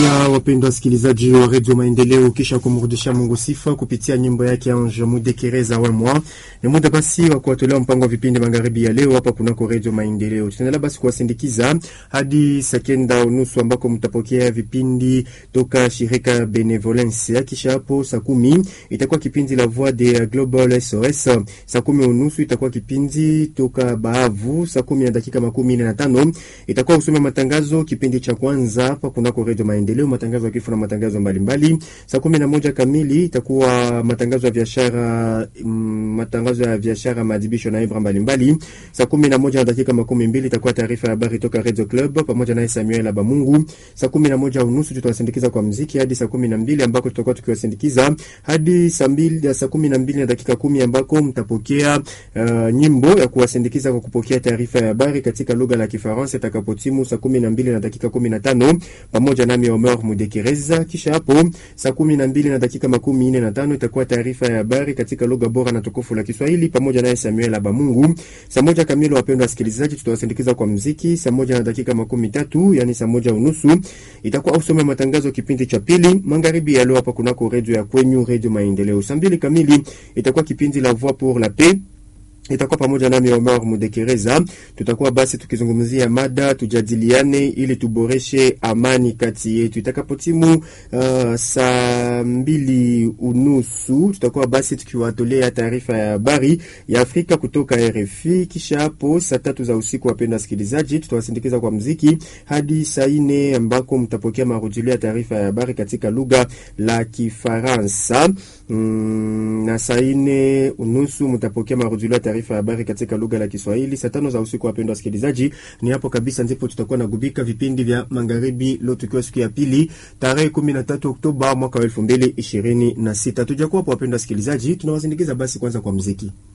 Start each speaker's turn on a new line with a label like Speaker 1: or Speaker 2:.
Speaker 1: Haya wapendwa wasikilizaji wa Radio Maendeleo, kisha kumrudisha Mungu sifa kupitia nyimbo yake Ange Mudekereza wa mwa. Ni muda basi wa kuwatolea mpango wa vipindi magharibi ya leo hapa kunako Radio Maendeleo. Tutaendelea basi kuwasindikiza hadi saa 9:30 ambako mtapokea vipindi toka shirika Benevolence. Kisha hapo saa 10 itakuwa kipindi La Voix de Global SOS. Saa 10:30 itakuwa kipindi toka Bahavu. Saa 10:45 itakuwa usome matangazo, kipindi cha kwanza hapa kunako Radio Maendeleo, matangazo ya kifo na matangazo mbalimbali. Saa 11 kamili itakuwa matangazo ya biashara, maadhibisho na ibra mbalimbali. Saa 11:20 itakuwa taarifa ya habari toka Radio Club pamoja na Samuel Abamungu. Saa 11:30 tutawasindikiza kwa muziki hadi saa 12 ambako tutakuwa tukiwasindikiza hadi saa 12:10 ambako mtapokea nyimbo ya kuwasindikiza kwa kupokea taarifa ya habari katika lugha la Kifaransa itakapotimu saa 12:15 pamoja nami Omer Mudekereza. Kisha hapo saa 12:45 itakuwa taarifa ya habari katika lugha bora na tukufu la Kiswahili pamoja na Samuel Abamungu. Saa 1 kamili wapendwa wasikilizaji, tutawasindikiza kwa muziki. Saa 1:30 yani saa 1:30 itakuwa usome matangazo, kipindi cha pili magharibi ya leo hapa kunako radio ya kwenyu Radio Maendeleo. Saa 2 kamili itakuwa kipindi La Voix pour la Paix, itakuwa pamoja nami Omar Mudekereza. Tutakuwa basi tukizungumzia mada tujadiliane ili tuboreshe amani kati yetu. Itakapotimu saa 2:30 tutakuwa basi tukiwatolea taarifa ya habari ya Afrika kutoka RFI. Kisha hapo saa 3 za usiku wapenda wasikilizaji, tutawasindikiza kwa muziki hadi saa 4 ambako mtapokea marujilio ya taarifa ya habari katika lugha la Kifaransa. Na saa 4:30 mtapokea marujilio ya taarifa ya habari katika lugha la Kiswahili. Saa 5 za usiku wapendwa wasikilizaji, ni hapo kabisa ndipo tutakuwa na gubika vipindi vya magharibi leo, tukiwa siku ya pili tarehe 13 Oktoba mwaka 2026. Tujakuwa hapo wapendwa wasikilizaji, tunawasindikiza basi kwanza kwa muziki.